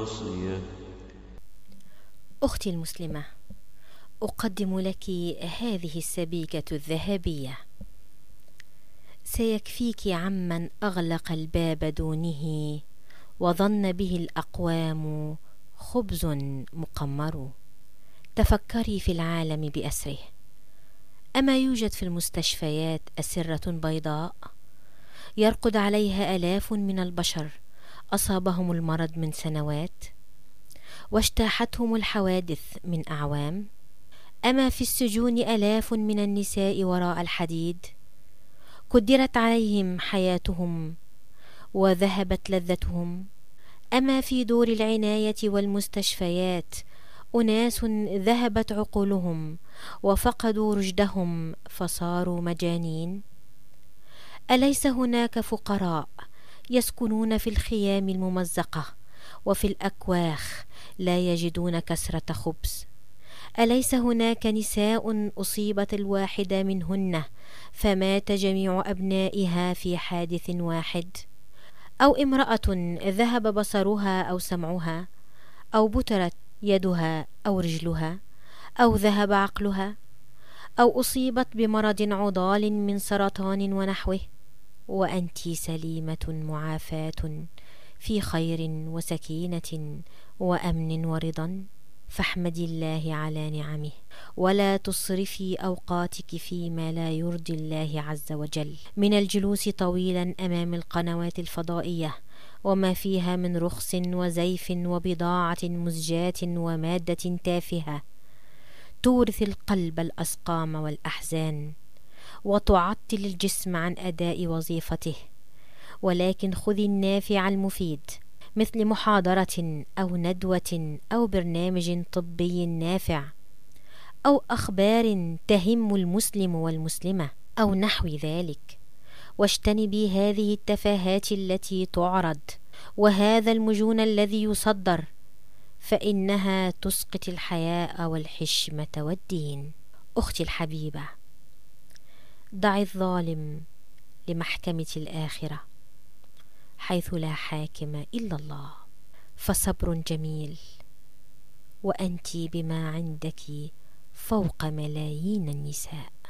أختي المسلمة، أقدم لك هذه السبيكة الذهبية، سيكفيك عمن أغلق الباب دونه وظن به الأقوام خبز مقمر. تفكري في العالم بأسره، أما يوجد في المستشفيات أسرة بيضاء يرقد عليها آلاف من البشر أصابهم المرض من سنوات واجتاحتهم الحوادث من أعوام؟ أما في السجون آلاف من النساء وراء الحديد كدرت عليهم حياتهم وذهبت لذتهم؟ أما في دور العناية والمستشفيات أناس ذهبت عقولهم وفقدوا رشدهم فصاروا مجانين؟ أليس هناك فقراء يسكنون في الخيام الممزقة وفي الأكواخ لا يجدون كسرة خبز؟ أليس هناك نساء أصيبت الواحدة منهن فمات جميع أبنائها في حادث واحد؟ أو امرأة ذهب بصرها أو سمعها، أو بترت يدها أو رجلها، أو ذهب عقلها، أو أصيبت بمرض عضال من سرطان ونحوه، وأنت سليمة معافاة في خير وسكينة وأمن ورضا؟ فاحمدي الله على نعمه، ولا تصرفي أوقاتك فيما لا يرضي الله عز وجل، من الجلوس طويلا أمام القنوات الفضائية وما فيها من رخص وزيف وبضاعة مزجاة ومادة تافهة تورث القلب الأسقام والأحزان وتعطل الجسم عن أداء وظيفته. ولكن خذي النافع المفيد، مثل محاضرة أو ندوة أو برنامج طبي نافع أو أخبار تهم المسلم والمسلمة أو نحو ذلك، واجتنبي هذه التفاهات التي تعرض وهذا المجون الذي يصدر، فإنها تسقط الحياء والحشمة والدين. أختي الحبيبة، ضعي الظالم لمحكمة الآخرة حيث لا حاكم إلا الله، فصبر جميل وأنت بما عندك فوق ملايين النساء.